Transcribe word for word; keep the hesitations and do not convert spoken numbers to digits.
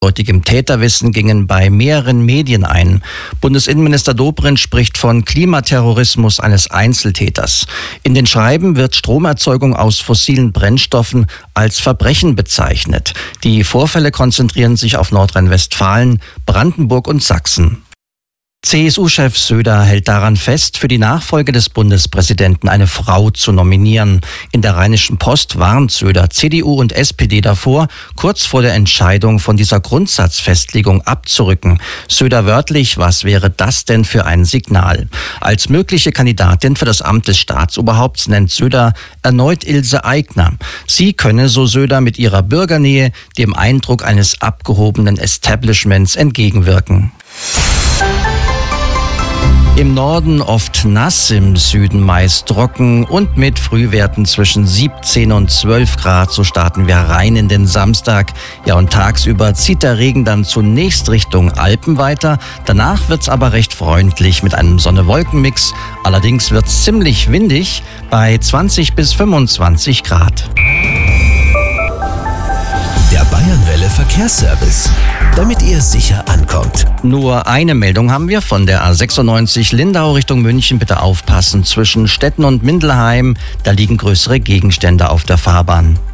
Heutigem Täterwissen gingen bei mehreren Medien ein. Bundesinnenminister Dobrindt spricht von Klimaterrorismus eines Einzeltäters. In den Schreiben wird Stromerzeugung aus fossilen Brennstoffen als Verbrechen bezeichnet. Die Vorfälle konzentrieren sich auf Nordrhein-Westfalen, Brandenburg und Sachsen. C S U-Chef Söder hält daran fest, für die Nachfolge des Bundespräsidenten eine Frau zu nominieren. In der Rheinischen Post warnt Söder C D U und S P D davor, kurz vor der Entscheidung von dieser Grundsatzfestlegung abzurücken. Söder wörtlich: Was wäre das denn für ein Signal? Als mögliche Kandidatin für das Amt des Staatsoberhaupts nennt Söder erneut Ilse Aigner. Sie könne, so Söder, mit ihrer Bürgernähe dem Eindruck eines abgehobenen Establishments entgegenwirken. Im Norden oft nass, im Süden meist trocken und mit Frühwerten zwischen siebzehn und zwölf Grad. So starten wir rein in den Samstag. Ja, und tagsüber zieht der Regen dann zunächst Richtung Alpen weiter. Danach wird's aber recht freundlich mit einem Sonne-Wolken-Mix. Allerdings wird's ziemlich windig bei zwanzig bis fünfundzwanzig Grad. Der Bayernwelle Verkehrsservice, damit ihr sicher ankommt. Nur eine Meldung haben wir von der A sechsundneunzig Lindau Richtung München. Bitte aufpassen, zwischen Stetten und Mindelheim, da liegen größere Gegenstände auf der Fahrbahn.